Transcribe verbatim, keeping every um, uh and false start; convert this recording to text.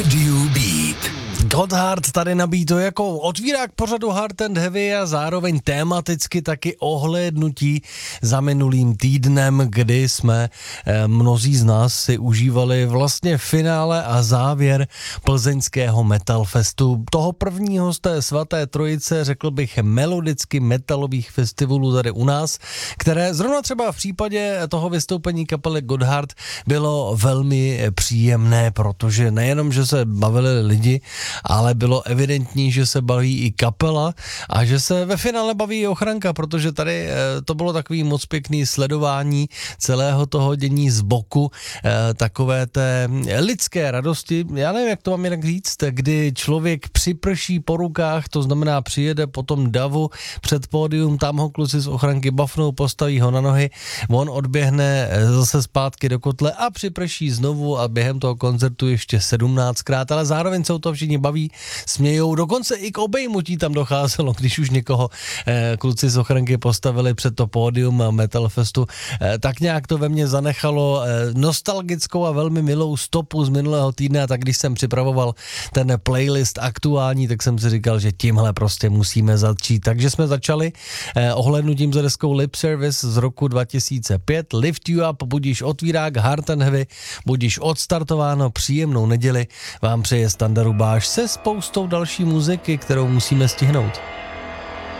Radio Beat. Gotthard tady nabíjí to jako otvírák pořadu Hard and Heavy a zároveň tematicky taky ohlédnutí za minulým týdnem, kdy jsme eh, mnozí z nás si užívali vlastně finále a závěr plzeňského Metal Festu. Toho prvního z té svaté trojice, řekl bych, melodicky metalových festivalů tady u nás, které zrovna třeba v případě toho vystoupení kapely Gotthard bylo velmi příjemné, protože nejenom, že se bavili lidi, ale bylo evidentní, že se baví i kapela a že se ve finále baví i ochranka, protože tady e, to bylo takový moc pěkný sledování celého toho dění z boku, e, takové té lidské radosti, já nevím, jak to mám jinak říct, kdy člověk připrší po rukách, to znamená přijede po tom davu před pódium, tam ho kluci z ochranky bafnou, postaví ho na nohy, on odběhne zase zpátky do kotle a připrší znovu a během toho koncertu ještě sedmnáctkrát, ale zároveň se to všichni baví, smějou, dokonce i k obejmutí tam docházelo, když už někoho eh, kluci z ochranky postavili před to pódium Metal Festu, eh, tak nějak to ve mně zanechalo eh, nostalgickou a velmi milou stopu z minulého týdne, a tak když jsem připravoval ten playlist aktuální, tak jsem si říkal, že tímhle prostě musíme začít, takže jsme začali eh, ohlédnutím za deskou Lip Service z roku dva tisíce pět, Lift You Up, budíš otvírák Hard and Heavy, budíš odstartováno, příjemnou neděli vám přeje Standa Rubáš se spoustou další muziky, kterou musíme stihnout.